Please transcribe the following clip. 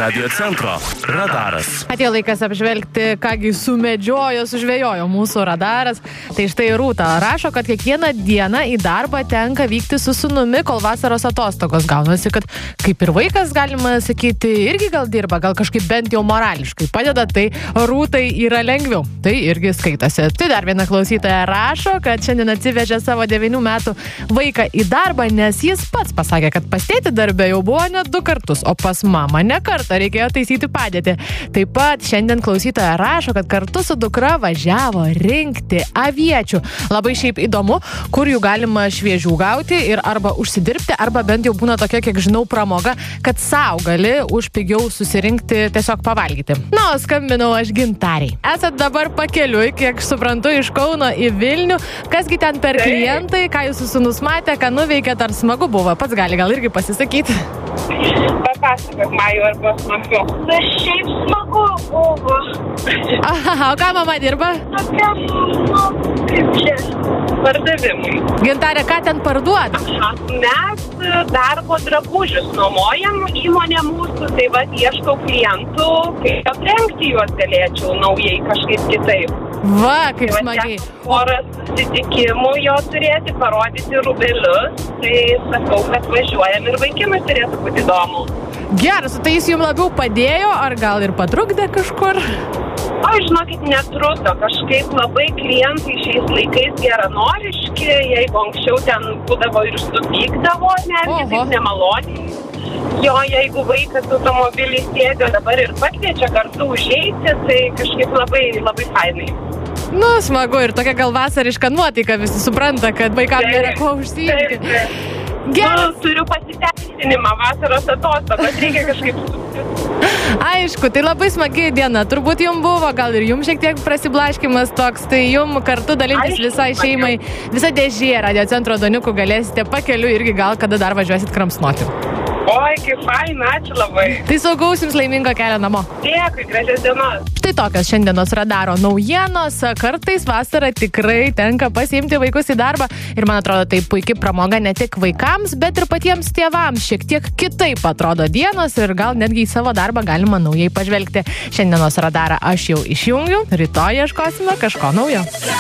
Radio centro radaras. Atėjo laikas apžvelgti, kągi sumedžiojo, sužvejojo mūsų radaras. Tai štai Rūta rašo, kad kiekvieną dieną į darbą tenka vykti su sūnumi, kol vasaros atostogos. Gaunasi, kad kaip ir vaikas, galima sakyti, irgi gal dirba, gal kažkaip bent jau morališkai padeda, tai Rūtai yra lengviau. Tai irgi skaitasi. Tai dar viena klausytoja rašo, kad šiandien atsivežė savo 9 metų vaiką į darbą, nes jis pats pasakė, kad pas tėtį darbę jau buvo net 2 kartus, o pas mamą ne kartą reikėjo taisyti padėtį. Taip pat šiandien klausytoja rašo, kad kartu su dukra važiavo rinkti aviečių. Labai šiaip įdomu, kur jų galima šviežių gauti ir arba užsidirbti, arba bent jau būna tokia, kiek žinau, pramoga, kad sau gali už pigiau susirinkti, tiesiog pavalgyti. Na, o skambinau aš Gintariai. Esat dabar pakeliui, kiek suprantu, iš Kauno į Vilnių. Kasgi ten per klientai, ką jūsų sūnus matė, ką nuveikėt, ar smagu buvo? Pats gali gal irgi pasisakyti. Papasakok, Maju, arba smagu. Šiaip smagu buvo. Aha, o ką mama dirba? Tokia, kaip čia, pardavimai. Gintarė, ką ten parduoda? Mes darbo drabužius nuomojam įmonė mūsų, tai va ieškau klientų, kaip aprengti juos galėčiau naujai kažkaip kitaip. Va, kaip smagiai. Porą susitikimų jo turėti, parodyti rūbelius, tai sakau, kad važiuojam ir vaikinui turėtų būti įdomu. Geras, tai jis jums labiau padėjo, ar gal ir patrukdė kažkur? O, žinokit, netrukdo. Kažkaip labai klientai šiais laikais geranoriški, jeigu anksčiau ten būdavo ir supykdavo, netgi taip nemaloniai. Jo, jeigu vaikas automobilį sėdė, dabar ir pakviečia kartu užeiti, tai kažkaip labai, labai fainai. Nu, smagu, ir tokia gal vasariška nuotaika, visi supranta, kad vaikams nėra ko užsiimti. Geras. Turiu pasiteisinimą vasaros atostogas, reikia kažkaip Aišku, tai labai smagi diena. Turbūt jums buvo, gal ir jums šiek tiek prasiblaškimas toks, tai jums kartu dalintis visai šeimai. Visa dėžė Radio centro duoniukų galėsite pakeliu irgi gal kada dar važiuosit kramsnoti. Oi, kaip faina, ačiū labai. Tai saugaus jums laimingo kelio namo. Dėkui, gražios dienos. Štai tokios šiandienos radaro naujienos. Kartais vasarą tikrai tenka pasiimti vaikus į darbą ir man atrodo tai puikiai pramoga ne tik vaikams, bet ir patiems tėvams. Šiek tiek kitaip atrodo dienos ir gal netgi į savo darbą galima naujai pažvelgti. Šiandienos radarą aš jau išjungiu, rytoj ieškosime kažko naujo.